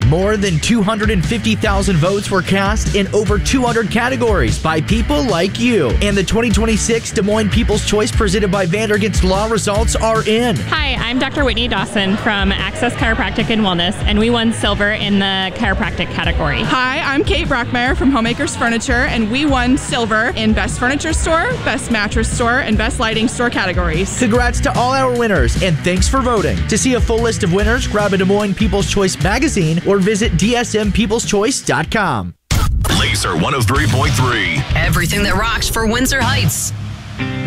More than 250,000 votes were cast in over 200 categories by people like you. And the 2026 Des Moines People's Choice presented by Vandergast Law results are in. Hi, I'm Dr. Whitney Dawson from Access Chiropractic and Wellness, and we won silver in the chiropractic category. Hi, I'm Kate Brockmeyer from Homemakers Furniture, and we won silver in Best Furniture Store, Best Mattress Store, and Best Lighting Store categories. Congrats to all our winners, and thanks for voting. To see a full list of winners, grab a Des Moines People's Choice magazine or visit dsmpeopleschoice.com. Laser 103.3. Everything that rocks for Windsor Heights.